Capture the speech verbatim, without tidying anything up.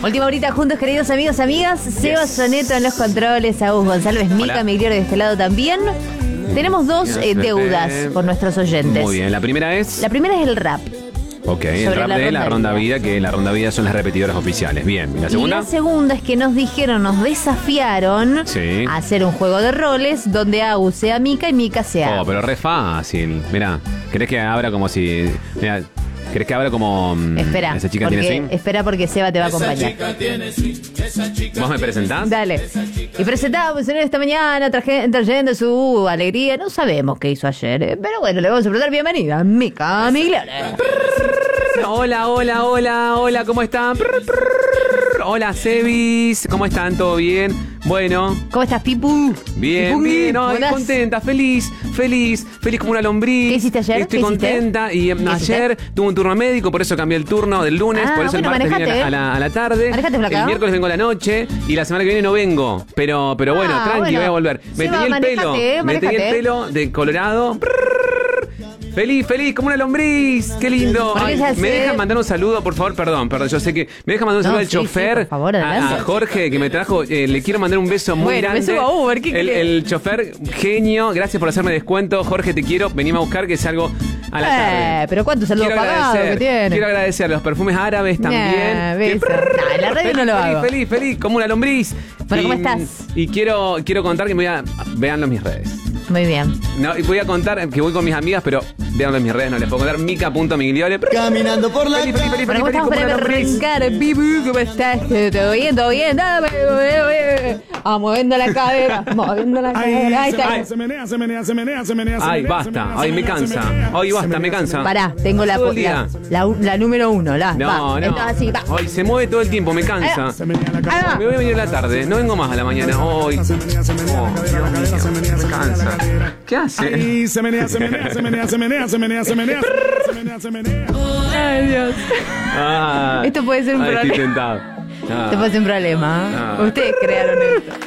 Última horita juntos, queridos amigos, amigas. Seba Yes. Soneto en los controles, Agus González, Mica Migliore de este lado también. Tenemos dos eh, deudas con nuestros oyentes. Muy bien, la primera es... La primera es el rap. Ok, el sobre rap la de la ronda ronda vida, que la ronda vida son las repetidoras oficiales. Bien, ¿y la Y segunda? la segunda es que nos dijeron, nos desafiaron Sí. a hacer un juego de roles donde Agus sea Mica y Mica sea Oh, Agus. pero re fácil. Mirá, ¿querés que abra como si... Mirá, ¿querés que abra como... mm, Espera, esa chica porque, tiene swing? espera porque Seba te va a acompañar. ¿Vos me presentás? Dale. Y presentamos en esta mañana traje- trayendo su alegría. No sabemos qué hizo ayer, eh, pero bueno, le vamos a preguntar bienvenida. Mica Migliore. Hola, hola, hola, hola, ¿cómo están? Hola, Sebis, ¿cómo están? ¿Todo bien? Bueno, ¿Cómo estás, Pipu? bien, Pipungi, bien, ay, ¿buenas? contenta, feliz, feliz, feliz como una lombriz. ¿Qué hiciste ayer? Estoy ¿Qué hiciste? contenta y em, ¿Qué hiciste? ayer tuve un turno médico, por eso cambié el turno del lunes, Ah, por eso bueno, el martes manejate, vine a la, a la- a la tarde. Manejate, flaca. El miércoles vengo a la noche y la semana que viene no vengo, pero, pero bueno, Ah, tranqui, bueno. voy a volver. Me Seba, teñí el pelo, manejate, me teñí el manejate. pelo de colorado. Feliz, feliz, como una lombriz. Qué lindo. ¿Por qué Ay, se hace? ¿me dejan mandar un saludo, por favor? Perdón, perdón. Yo sé que. ¿Me dejan mandar un No, saludo al sí, chofer? sí, por favor, a, adelante. a Jorge, que me trajo. Eh, le quiero mandar un beso muy Bueno, me grande. subo a Uber, ¿qué el, querés? el chofer, genio. Gracias por hacerme descuento. Jorge, te quiero. Venime a buscar que salgo a la Eh, tarde. pero ¿cuántos saludos Quiero pagados agradecer, que tiene? quiero agradecer a los perfumes árabes también. Nah, Que- beso. Nah, en la radio feliz, no lo feliz, hago. Feliz, feliz, como una lombriz. Bueno, Y, ¿cómo estás? Y quiero, quiero contar que me voy a. Veanlo en mis redes. Muy bien. No, y voy a contar que voy con mis amigas, pero véanlo en mis redes, no les puedo contar. Mica punto migliore. Caminando por la Feliz, feliz, feliz, Bueno, ¿cómo feliz, estamos como para una lombriz. arrancar, Pipu? ¿Cómo estás? ¿Todo bien? ¿Todo bien? Dame, ah, moviendo la cadera, moviendo la cadera. Ahí está. Se menea, se menea, se menea, se menea. Ay, basta. Ay, me cansa. Ay, basta, me cansa. Pará, tengo la, Todo el día. la, la, la número uno, la. No, va. no. Entonces, así, va. Ay, se mueve todo el tiempo, me cansa. Se menea la Ahí cadera, va. Me voy a venir a la tarde, no vengo más a la mañana. Ay, se menea, se menea la oh, cadera, la cadera, se menea, me se menea la cansa. cadera. ¿Qué hace? Ay, se menea, se menea, se menea, se menea, se menea, se menea, se menea, se menea. Ay, Dios. Ah, Esto puede ser un ay, problema. Estoy tentado. Ah. Esto puede ser un problema. ¿eh? Ah. Ustedes crearon esto.